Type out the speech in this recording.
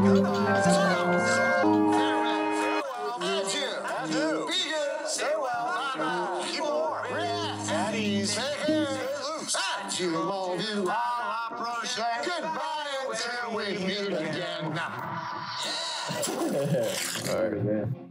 Adieu. Be good. Stay well. Bye-bye. Keep warm. Relax. At ease. Take care. Loose. Adieu, mon vieux. À la prochaine. Goodbye until we meet again. All right, man.